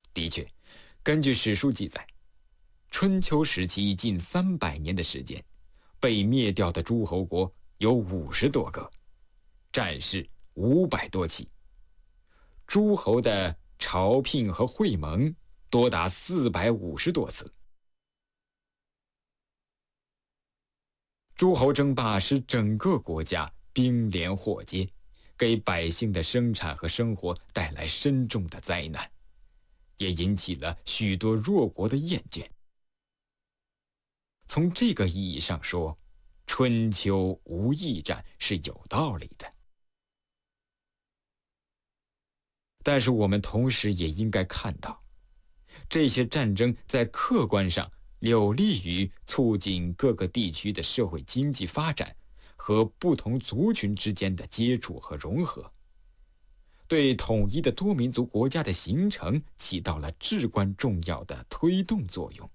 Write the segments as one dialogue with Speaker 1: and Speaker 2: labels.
Speaker 1: 的确，根据史书记载，春秋时期近300年的时间，被灭掉的诸侯国有50多个，战事500多起，诸侯的朝聘和会盟多达450多次。诸侯争霸使整个国家兵连祸结，给百姓的生产和生活带来深重的灾难，也引起了许多弱国的厌倦。从这个意义上说，春秋无义战是有道理的。但是我们同时也应该看到，这些战争在客观上有利于促进各个地区的社会经济发展和不同族群之间的接触和融合，对统一的多民族国家的形成起到了至关重要的推动作用。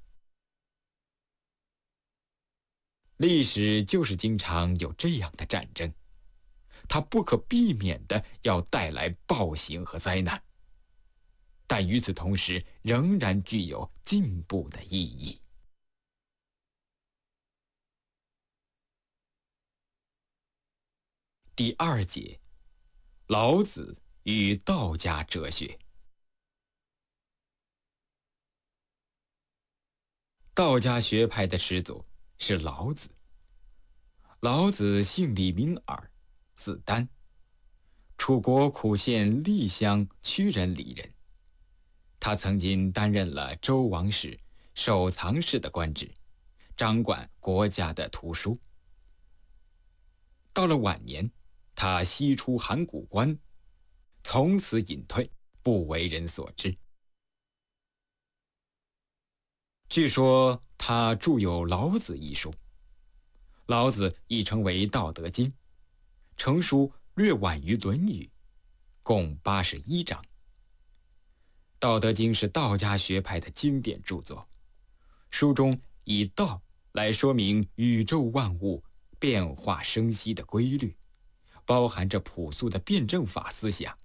Speaker 1: 历史就是经常有这样的战争，它不可避免地要带来暴行和灾难，但与此同时仍然具有进步的意义。第2节，老子与道家哲学。道家学派的始祖是老子。老子姓李名耳，字丹，楚国苦县厉乡曲人里人。他曾经担任了周王室守藏室的官职，掌管国家的图书。到了晚年，他西出函谷关，从此隐退，不为人所知。据说他著有《老子》一书，老子亦称为《道德经》，成书略晚于《论语》，共81章。《道德经》是道家学派的经典著作，书中以道来说明宇宙万物变化生息的规律，包含着朴素的辩证法思想。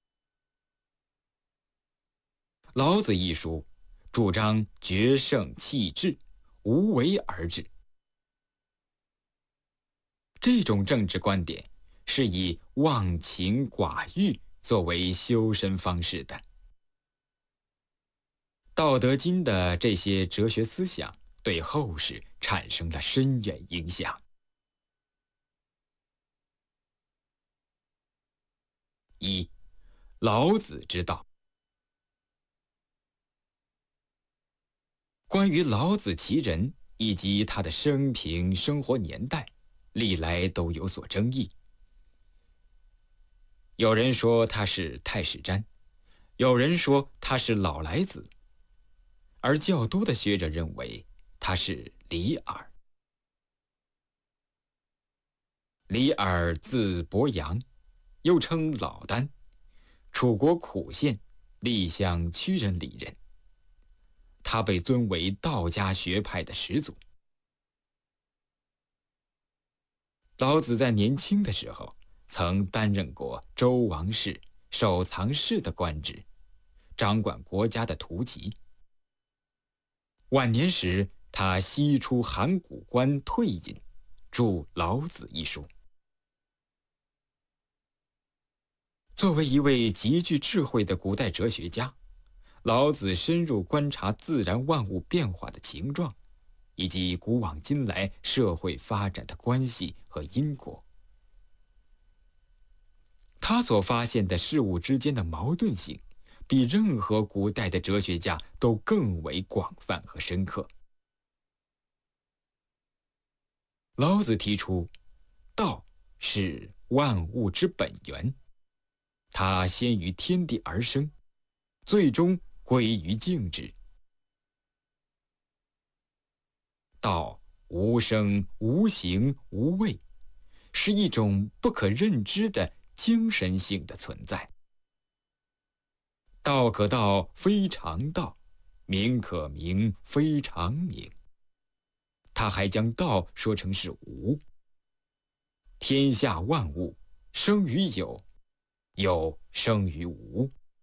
Speaker 1: 老子一书主张决胜弃智，无为而治。这种政治观点是以忘情寡欲作为修身方式的。《道德经》的这些哲学思想对后世产生了深远影响。1. 老子之道。关于老子其人以及他的生平生活年代，历来都有所争议。有人说他是太史瞻，有人说他是老来子，而较多的学者认为他是李耳。李耳字伯阳，又称老聃，楚国苦县厉乡曲人里人。他被尊为道家学派的始祖。老子在年轻的时候曾担任过周王室守藏室的官职，掌管国家的图籍。晚年时，他西出函谷关退隐，著《老子》一书。作为一位极具智慧的古代哲学家，老子深入观察自然万物变化的情状，以及古往今来社会发展的关系和因果。他所发现的事物之间的矛盾性，比任何古代的哲学家都更为广泛和深刻。老子提出，道是万物之本源，它先于天地而生，最终归于静止。道无声无形无味，是一种不可认知的精神性的存在。道可道非常道，名可名非常名。他还将道说成是无。天下万物生于有，有生于无。